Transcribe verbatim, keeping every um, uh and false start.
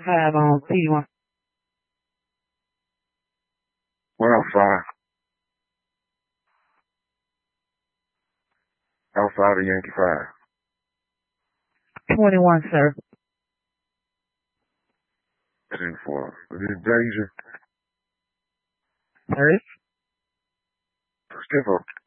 Five on T one. What else five? Outside of Yankee five. Twenty-one, sir. Ten four. Is it Deja? First. Skip up.